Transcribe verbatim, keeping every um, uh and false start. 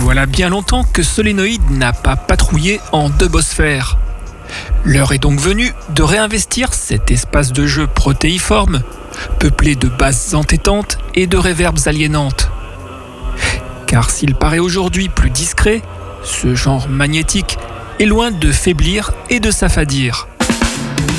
Voilà bien longtemps que Solenoid n'a pas patrouillé en dubosphère. L'heure est donc venue de réinvestir cet espace de jeu protéiforme, peuplé de basses entêtantes et de réverbes aliénantes. Car s'il paraît aujourd'hui plus discret, ce genre magnétique est loin de faiblir et de s'affadir.